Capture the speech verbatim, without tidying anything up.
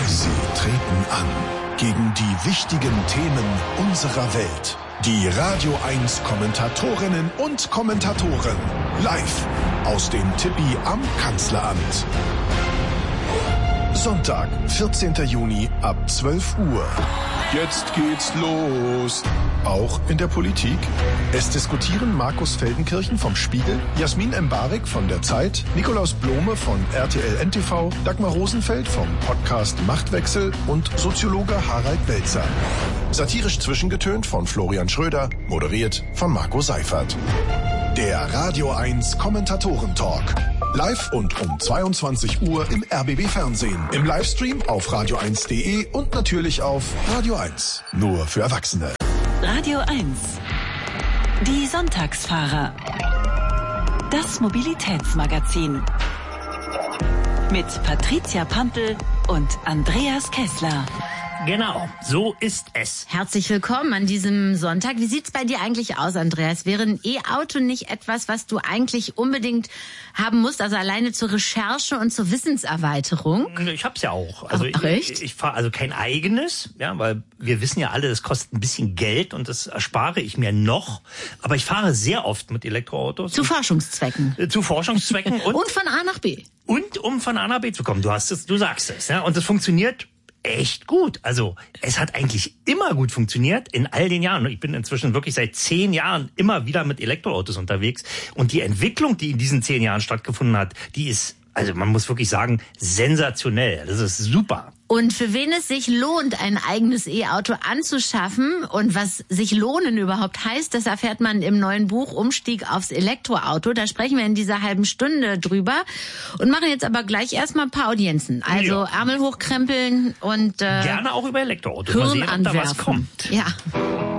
Sie treten an gegen die wichtigen Themen unserer Welt. Die Radio eins Kommentatorinnen und Kommentatoren. Live aus dem Tippi am Kanzleramt. Sonntag, vierzehnten Juni ab zwölf Uhr. Jetzt geht's los. Auch in der Politik. Es diskutieren Markus Feldenkirchen vom Spiegel, Jasmin Embarek von der Zeit, Nikolaus Blome von R T L N T V, Dagmar Rosenfeld vom Podcast Machtwechsel und Soziologe Harald Welzer. Satirisch zwischengetönt von Florian Schröder, moderiert von Marco Seifert. Der Radio eins Kommentatoren-Talk. Live und um zweiundzwanzig Uhr im R B B Fernsehen, im Livestream auf radio eins punkt de und natürlich auf Radio eins. Nur für Erwachsene. Radio eins. Die Sonntagsfahrer. Das Mobilitätsmagazin. Mit Patricia Pampel und Andreas Kessler. Genau, so ist es. Herzlich willkommen an diesem Sonntag. Wie sieht's bei dir eigentlich aus, Andreas? Wäre ein E-Auto nicht etwas, was du eigentlich unbedingt haben musst, also alleine zur Recherche und zur Wissenserweiterung? Ich hab's ja auch. Also Ach, echt? ich, ich fahre also kein eigenes, ja, weil wir wissen ja alle, das kostet ein bisschen Geld und das erspare ich mir noch. Aber ich fahre sehr oft mit Elektroautos. Zu Forschungszwecken. Äh, zu Forschungszwecken und, und von A nach B. Und um von A nach B zu kommen. Du hast es, du sagst es, ja, und das funktioniert echt gut. Also es hat eigentlich immer gut funktioniert in all den Jahren. Ich bin inzwischen wirklich seit zehn Jahren immer wieder mit Elektroautos unterwegs. Und die Entwicklung, die in diesen zehn Jahren stattgefunden hat, die ist, also man muss wirklich sagen, sensationell. Das ist super. Und für wen es sich lohnt, ein eigenes E-Auto anzuschaffen und was sich lohnen überhaupt heißt, das erfährt man im neuen Buch Umstieg aufs Elektroauto. Da sprechen wir in dieser halben Stunde drüber und machen jetzt aber gleich erstmal ein paar Audienzen. Also ja. Ärmel hochkrempeln und äh, gerne auch über Elektroautos. Hirn Mal sehen, ob da was anwerfen. kommt. Ja.